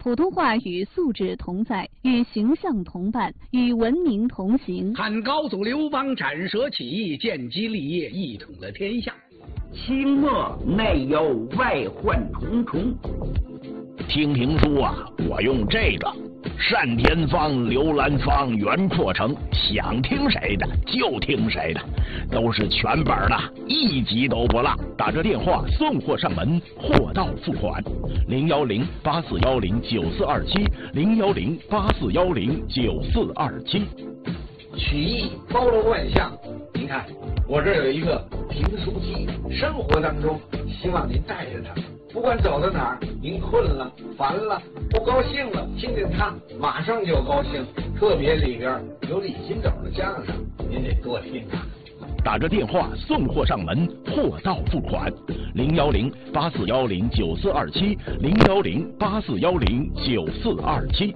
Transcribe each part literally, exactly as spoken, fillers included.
普通话与素质同在，与形象同伴，与文明同行。 汉高祖刘邦斩蛇起义，建基立业，一统了天下。 清末内忧外患重重。 听评书啊，我用这个单田芳、刘兰芳、袁阔成，想听谁的就听谁的，都是全本的，一集都不落。打着电话送货上门，货到付款。零幺零八四幺零九四二七，零幺零八四幺零九四二七。 曲艺包罗万象，您看我这儿有一个评书机，生活当中希望您带着它。不管走到哪儿，您困了、烦了、不高兴了，听听它，马上就高兴。特别里边有李金斗的相声，您得多听啊。 打着电话送货上门，货到付款。零幺零八四幺零九四二七，零幺零八四幺零九四二七。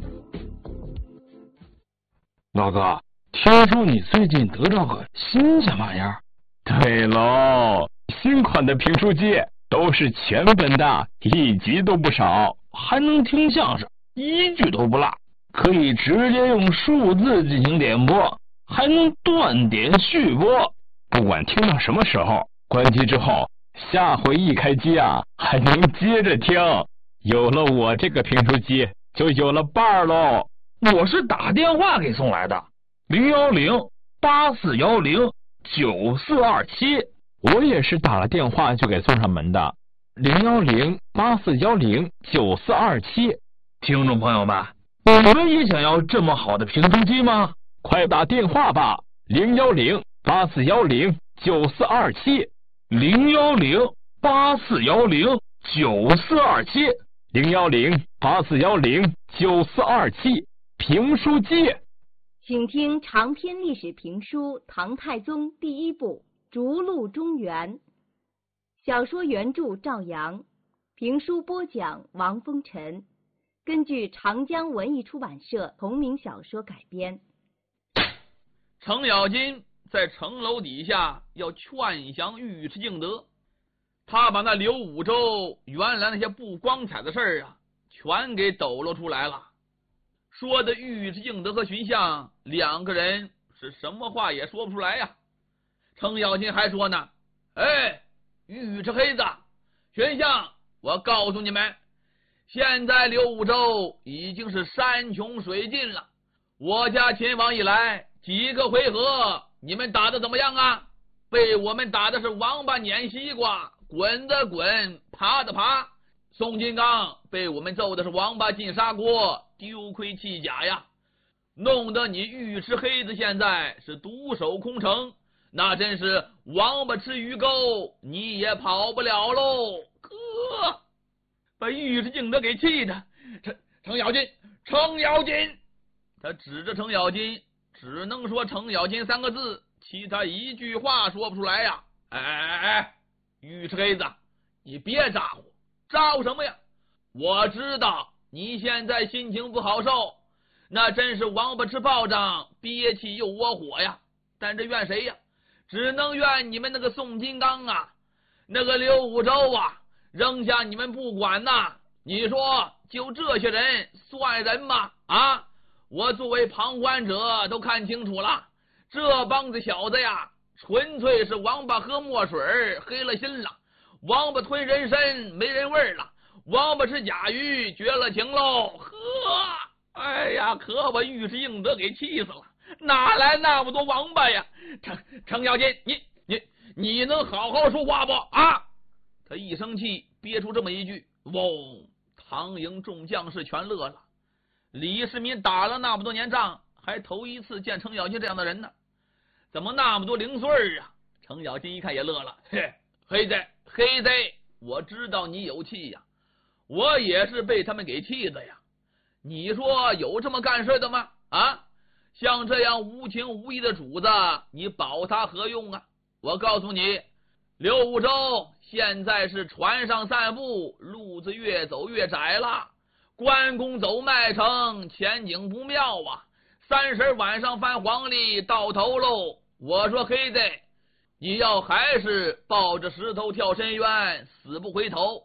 老哥，听说你最近得到个新什么玩意儿？ 对喽，新款的评书机。都是全本的，一集都不少， 还能听相声，一句都不落，可以直接用数字进行点播，还能断点续播。 不管听到什么时候，关机之后，下回一开机啊，还能接着听。有了我这个评书机，就有了伴儿喽。 我是打电话给送来的，零幺零八四幺零九四二七。 我也是打了电话就给送上门的，零幺零八四幺零九四二七。 听众朋友们，你们也想要这么好的评书机吗？ 快打电话吧，零幺零八四幺零九四二七， 零幺零八四幺零九四二七， 零幺零八四幺零九四二七。评书机， 请听长篇历史评书《唐太宗》第一部。逐鹿中原，小说原著赵阳，评书播讲王风尘，根据长江文艺出版社同名小说改编。 程咬金在城楼底下要劝降尉迟敬德，他把那刘武周原来那些不光彩的事儿啊，全给抖露出来了，说的尉迟敬德和荀相两个人是什么话也说不出来呀。程咬金还说呢，哎，尉迟黑子、荀相，我告诉你们，现在刘武周已经是山穷水尽了。我家秦王一来，几个回合你们打得怎么样啊？被我们打的是王八撵西瓜，滚的滚，爬的爬。宋金刚被我们揍的是王八进砂锅，丢盔弃甲呀，弄得你尉迟黑子现在是独守空城。那真是王八吃鱼钩，你也跑不了喽！呵，把尉迟敬德给气的，程程咬金，程咬金，他指着程咬金，只能说程咬金三个字，其他一句话说不出来呀！哎哎哎，尉迟黑子，你别咋呼，咋呼什么呀？我知道你现在心情不好受，那真是王八吃炮仗，憋气又窝火呀。但这怨谁呀？只能怨你们那个宋金刚啊，那个刘武周啊，扔下你们不管呐！你说就这些人算人吗？啊，我作为旁观者都看清楚了，这帮子小子呀，纯粹是王八喝墨水黑了心了，王八吞人参没人味了，王八吃甲鱼绝了情喽！呵，哎呀，可把尉迟敬德给气死了。哪来那么多王八呀？程程咬金，你你你能好好说话不啊？他一生气憋出这么一句，嗡！唐营众将士全乐了。李世民打了那么多年仗，还头一次见程咬金这样的人呢，怎么那么多零碎儿啊？程咬金一看也乐了，嘿，黑子黑子，我知道你有气呀，我也是被他们给气的呀。你说有这么干事的吗？啊？像这样无情无义的主子，你保他何用啊？我告诉你，刘武周现在是船上散步，路子越走越窄了，关公走麦城，前景不妙啊！三十晚上翻黄历，到头喽！我说黑子，你要还是抱着石头跳深渊，死不回头，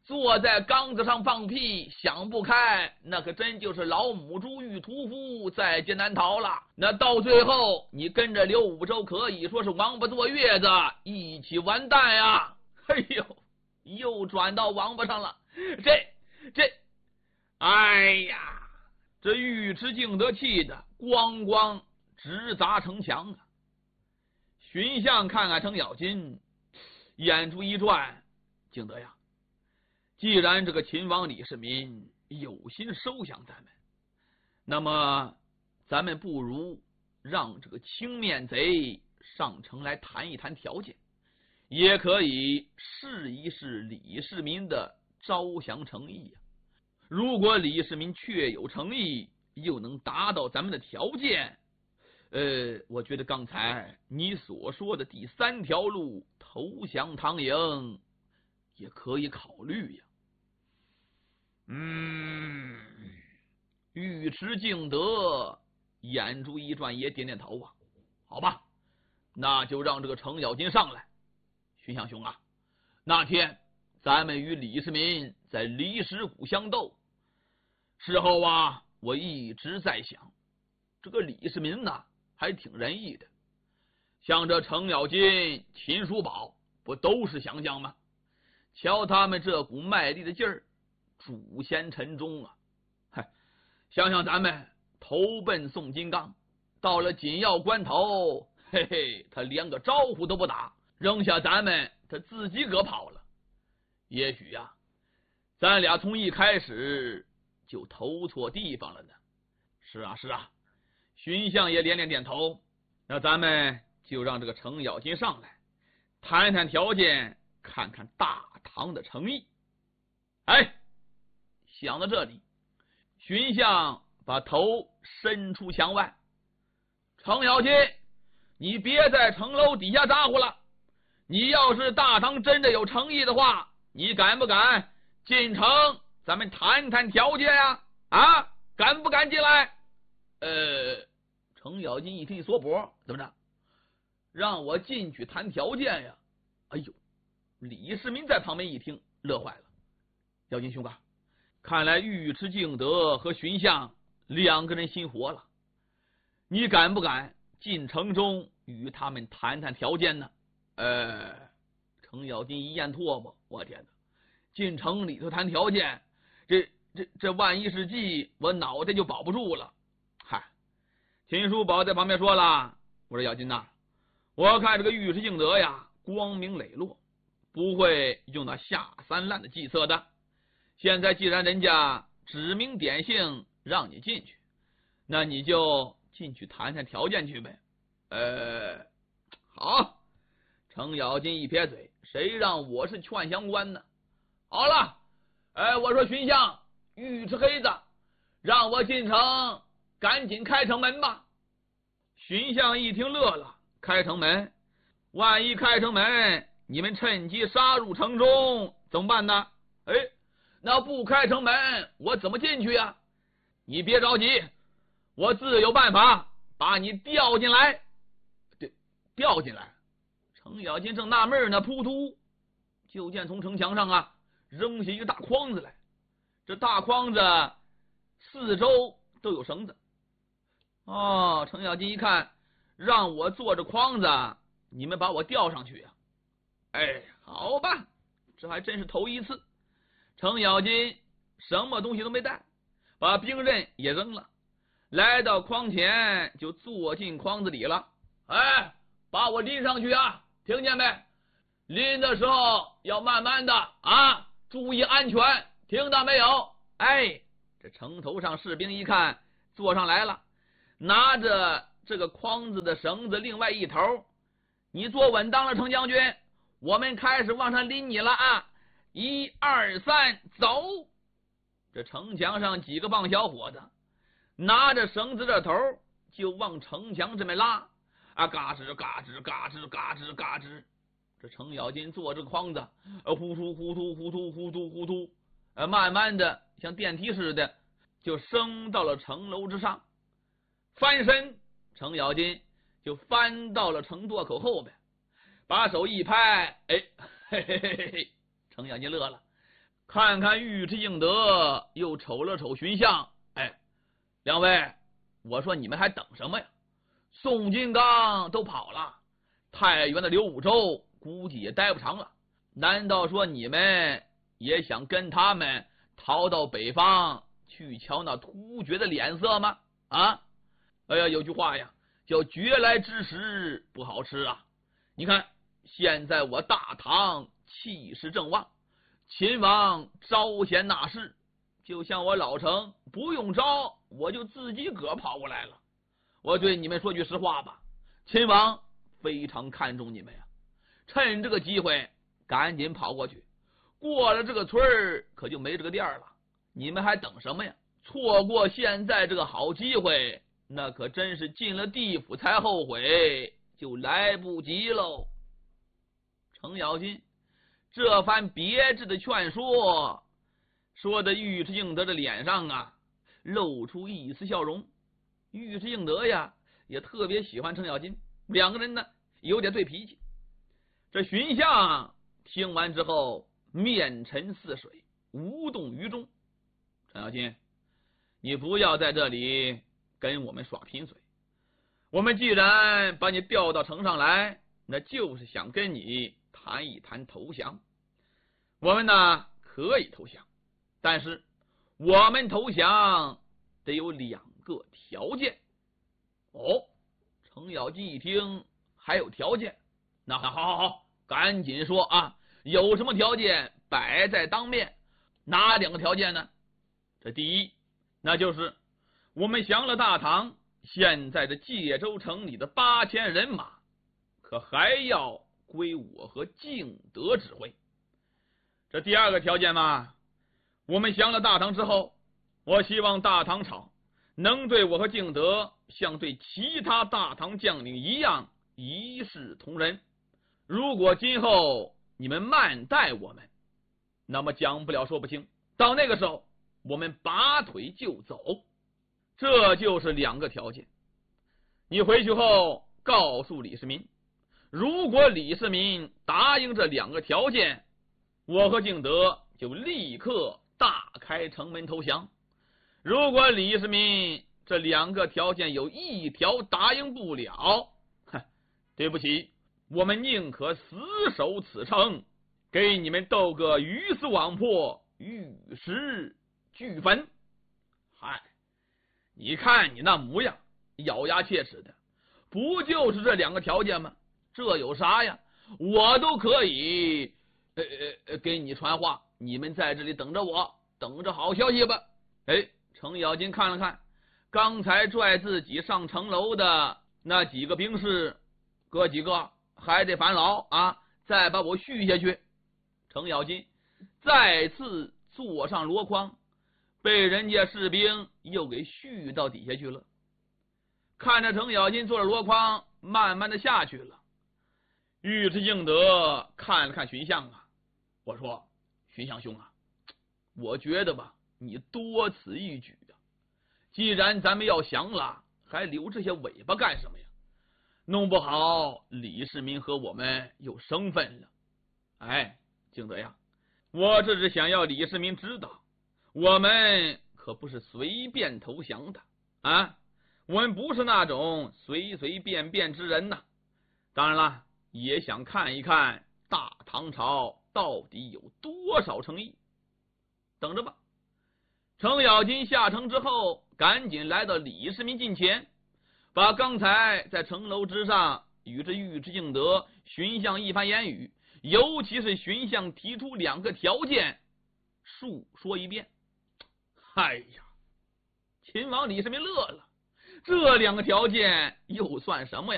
坐在缸子上放屁，想不开，那可真就是老母猪遇屠夫，在劫难逃了。那到最后，你跟着刘武周可以说是王八坐月子，一起完蛋呀！哎呦，又转到王八上了。这这，哎呀，这尉迟敬德气的咣咣直砸城墙啊！荀相看看程咬金，眼珠一转，敬德呀，既然这个秦王李世民有心收降咱们，那么咱们不如让这个青面贼上城来谈一谈条件，也可以试一试李世民的招降诚意呀。如果李世民确有诚意，又能达到咱们的条件，呃，我觉得刚才你所说的第三条路投降唐营也可以考虑呀。嗯，尉迟敬德眼珠一转，也点点头啊。好吧，那就让这个程咬金上来。荀相兄啊，那天咱们与李世民在离石谷相斗，事后啊，我一直在想，这个李世民呢还挺仁义的，像这程咬金、秦叔宝不都是降将吗？瞧他们这股卖力的劲儿，主先沉重啊！嗨，想想咱们投奔宋金刚，到了紧要关头，嘿嘿，他连个招呼都不打，扔下咱们，他自己可跑了。也许呀、啊，咱俩从一开始就投错地方了呢。是啊，是啊，荀相也连连点头。那咱们就让这个程咬金上来，谈谈条件，看看大唐的诚意。哎，想到这里，荀相把头伸出墙外。程咬金，你别在城楼底下咋呼了。你要是大唐真的有诚意的话，你敢不敢进城？咱们谈谈条件呀！啊，敢不敢进来？呃，程咬金一听一缩脖，怎么着？让我进去谈条件呀？哎呦，李世民在旁边一听，乐坏了。咬金兄啊，看来尉迟敬德和荀相两个人心活了。你敢不敢进城中与他们谈谈条件呢？呃，程咬金一咽唾沫，我天哪！进城里头谈条件，这这这万一是计，我脑袋就保不住了。嗨，秦叔宝在旁边说了，我说咬金呐，我看这个尉迟敬德呀，光明磊落，不会用那下三滥的计策的。现在既然人家指名点姓让你进去，那你就进去谈谈条件去呗。呃，好。程咬金一撇嘴，谁让我是劝降官呢？好了，哎，我说荀相、尉迟黑子，让我进城，赶紧开城门吧。荀相一听乐了，开城门？万一开城门，你们趁机杀入城中怎么办呢？哎，那不开城门，我怎么进去呀？你别着急，我自有办法把你调进来。对，调进来。程咬金正纳闷呢，扑突，就见从城墙上啊扔下一个大筐子来。这大筐子四周都有绳子。哦，程咬金一看，让我坐着筐子，你们把我吊上去呀、啊？哎，好吧，这还真是头一次。程咬金什么东西都没带，把兵刃也扔了，来到筐前就坐进筐子里了。哎，把我拎上去啊！听见没？拎的时候要慢慢的啊，注意安全，听到没有？哎，这城头上士兵一看坐上来了，拿着这个筐子的绳子另外一头，你坐稳当了，程将军，我们开始往上拎你了啊！一二三，走！这城墙上几个棒小伙子拿着绳子的头就往城墙这边拉。啊，嘎吱嘎吱嘎吱嘎吱嘎吱，这程咬金坐这个筐子，呃，呼突呼突呼突呼突呼突，呃，慢慢的像电梯似的就升到了城楼之上。翻身，程咬金就翻到了城垛口后边，把手一拍，哎，嘿嘿嘿嘿嘿，程咬金乐了， 看看尉迟敬德，又瞅了瞅荀相，哎，两位，我说你们还等什么呀？宋金刚都跑了，太原的刘武周估计也待不长了，难道说你们也想跟他们逃到北方去瞧那突厥的脸色吗？啊，哎呀，有句话呀，叫绝来之食不好吃啊。你看现在我大唐气势正旺，秦王招贤纳士，就像我老成不用招，我就自己个跑过来了。我对你们说句实话吧，秦王非常看重你们呀，趁这个机会赶紧跑过去，过了这个村儿可就没这个店了。你们还等什么呀？错过现在这个好机会，那可真是进了地府才后悔，就来不及喽。程咬金这番别致的劝说，说的尉迟敬德的脸上啊露出一丝笑容。尉迟敬德呀也特别喜欢程咬金，两个人呢有点对脾气。这荀相听完之后面沉似水，无动于衷。程咬金，你不要在这里跟我们耍贫嘴，我们既然把你调到城上来，那就是想跟你谈一谈投降。我们呢可以投降，但是我们投降得有两个条件。哦，程咬金一听还有条件，那好好好，赶紧说啊，有什么条件摆在当面？哪两个条件呢？这第一，那就是我们降了大唐，现在这界州城里的八千人马，可还要归我和敬德指挥。这第二个条件嘛，我们降了大唐之后，我希望大唐朝能对我和敬德像对其他大唐将领一样一视同仁。如果今后你们慢待我们，那么讲不了说不清，到那个时候我们拔腿就走。这就是两个条件。你回去后告诉李世民，如果李世民答应这两个条件，我和敬德就立刻大开城门投降。如果李世民这两个条件有一条答应不了，哼，对不起，我们宁可死守此城，给你们斗个鱼死网破，玉石俱焚。嗨，你看你那模样，咬牙切齿的，不就是这两个条件吗？这有啥呀？我都可以呃呃给你传话，你们在这里等着我，等着好消息吧。哎，程咬金看了看刚才拽自己上城楼的那几个兵士，哥几个还得烦劳啊，再把我续下去。程咬金再次坐上箩筐，被人家士兵又给续到底下去了。看着程咬金坐着箩筐慢慢的下去了，尉迟敬德看了看荀相啊，我说荀相兄啊，我觉得吧，你多此一举啊！既然咱们要降了，还留这些尾巴干什么呀？弄不好李世民和我们有生分了。哎，敬德呀，我这是想要李世民知道，我们可不是随便投降的啊！我们不是那种随随便便之人呐。当然了，也想看一看大唐朝到底有多少诚意。等着吧。程咬金下城之后，赶紧来到李世民近前，把刚才在城楼之上与这尉迟敬德、荀相一番言语，尤其是荀相提出两个条件，述说一遍。哎呀，秦王李世民乐了，这两个条件又算什么呀？